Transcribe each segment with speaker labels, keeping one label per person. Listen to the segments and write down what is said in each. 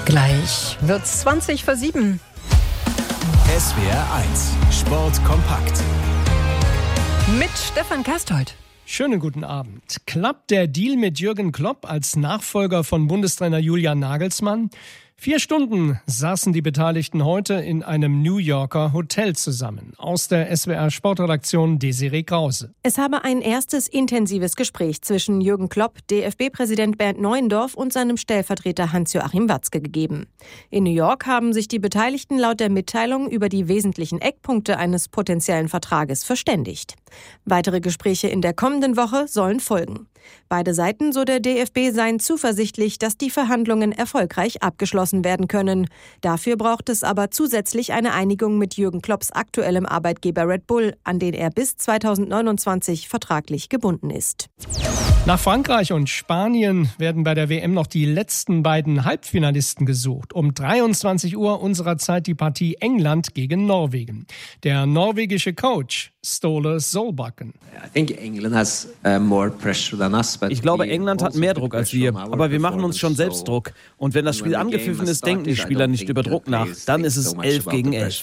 Speaker 1: Gleich wird's 20 vor 7.
Speaker 2: SWR 1 Sport kompakt
Speaker 1: Mit Stefan Kastold.
Speaker 3: Schönen guten Abend. Klappt der Deal mit Jürgen Klopp als Nachfolger von Bundestrainer Julian Nagelsmann? 4 Stunden saßen die Beteiligten heute in einem New Yorker Hotel zusammen. Aus der SWR-Sportredaktion Desiree Krause.
Speaker 4: Es habe ein erstes intensives Gespräch zwischen Jürgen Klopp, DFB-Präsident Bernd Neuendorf und seinem Stellvertreter Hans-Joachim Watzke gegeben. In New York haben sich die Beteiligten laut der Mitteilung über die wesentlichen Eckpunkte eines potenziellen Vertrages verständigt. Weitere Gespräche in der kommenden Woche sollen folgen. Beide Seiten, so der DFB, seien zuversichtlich, dass die Verhandlungen erfolgreich abgeschlossen werden können. Dafür braucht es aber zusätzlich eine Einigung mit Jürgen Klopps aktuellem Arbeitgeber Red Bull, an den er bis 2029 vertraglich gebunden ist.
Speaker 3: Nach Frankreich und Spanien werden bei der WM noch die letzten beiden Halbfinalisten gesucht. Um 23 Uhr unserer Zeit die Partie England gegen Norwegen. Der norwegische Coach Ståle Solbakken.
Speaker 5: Ich glaube, England hat mehr Druck als wir, aber wir machen uns schon selbst Druck. Und wenn das Spiel angepfiffen ist, denken die Spieler nicht über Druck nach. Dann ist es 11 gegen 11.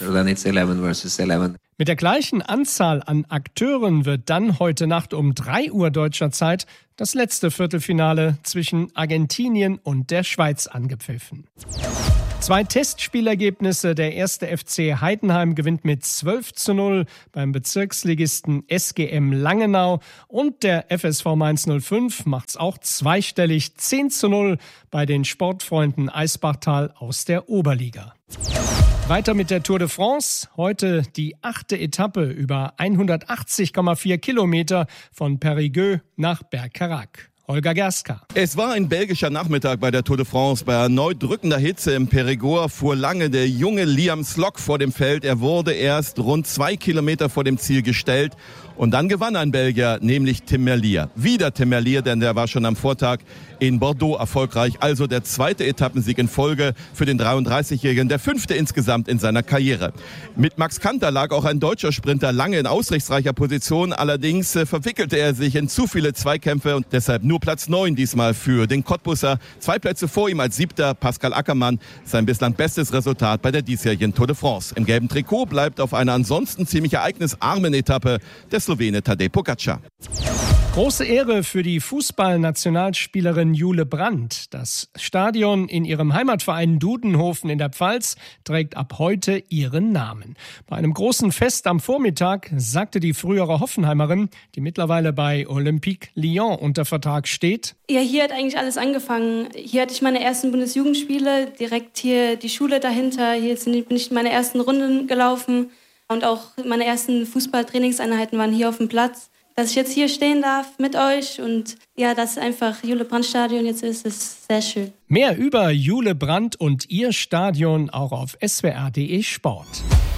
Speaker 3: Mit der gleichen Anzahl an Akteuren wird dann heute Nacht um 3 Uhr deutscher Zeit das letzte Viertelfinale zwischen Argentinien und der Schweiz angepfiffen. 2 Testspielergebnisse. Der 1. FC Heidenheim gewinnt mit 12:0 beim Bezirksligisten SGM Langenau und der FSV Mainz 05 macht's auch zweistellig 10:0 bei den Sportfreunden Eisbachtal aus der Oberliga. Weiter mit der Tour de France. Heute die 8. Etappe über 180,4 Kilometer von Périgueux nach Bergerac. Holger Gerska.
Speaker 6: Es war ein belgischer Nachmittag bei der Tour de France. Bei erneut drückender Hitze im Périgord fuhr lange der junge Liam Slock vor dem Feld. Er wurde erst rund 2 Kilometer vor dem Ziel gestellt. Und dann gewann ein Belgier, nämlich Tim Merlier. Wieder Tim Merlier, denn der war schon am Vortag in Bordeaux erfolgreich. Also der 2. Etappensieg in Folge für den 33-Jährigen, der 5. insgesamt in seiner Karriere. Mit Max Kanter lag auch ein deutscher Sprinter lange in aussichtsreicher Position. Allerdings verwickelte er sich in zu viele Zweikämpfe und deshalb nur Platz 9 diesmal für den Cottbusser. 2 Plätze vor ihm als 7. Pascal Ackermann. Sein bislang bestes Resultat bei der diesjährigen Tour de France. Im gelben Trikot bleibt auf einer ansonsten ziemlich ereignisarmen Etappe der Slowene Tadej Pogačar.
Speaker 3: Große Ehre für die Fußballnationalspielerin Jule Brandt. Das Stadion in ihrem Heimatverein Dudenhofen in der Pfalz trägt ab heute ihren Namen. Bei einem großen Fest am Vormittag sagte die frühere Hoffenheimerin, die mittlerweile bei Olympique Lyon unter Vertrag steht:
Speaker 7: Ja, hier hat eigentlich alles angefangen. Hier hatte ich meine ersten Bundesjugendspiele, direkt hier die Schule dahinter. Hier bin ich meine ersten Runden gelaufen und auch meine ersten Fußballtrainingseinheiten waren hier auf dem Platz. Dass ich jetzt hier stehen darf mit euch und ja, dass einfach Jule Brandt Stadion jetzt ist sehr schön.
Speaker 3: Mehr über Jule Brandt und ihr Stadion auch auf swr.de Sport.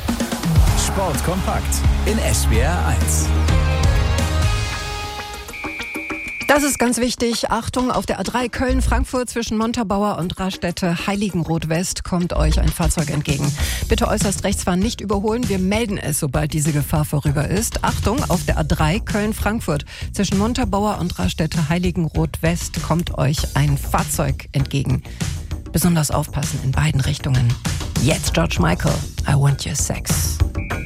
Speaker 2: Sport kompakt in SWR 1.
Speaker 1: Das ist ganz wichtig. Achtung, auf der A3 Köln-Frankfurt zwischen Montabaur und Raststätte Heiligenroth-West kommt euch ein Fahrzeug entgegen. Bitte äußerst rechts fahren, nicht überholen. Wir melden es, sobald diese Gefahr vorüber ist. Achtung, auf der A3 Köln-Frankfurt zwischen Montabaur und Raststätte Heiligenroth-West kommt euch ein Fahrzeug entgegen. Besonders aufpassen in beiden Richtungen. Jetzt George Michael, I Want Your Sex.